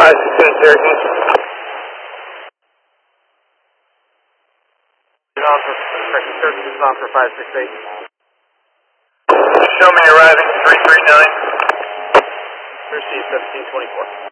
568 Cherokee. Cherokee is on for 568. Show me arriving 339. Received 1724.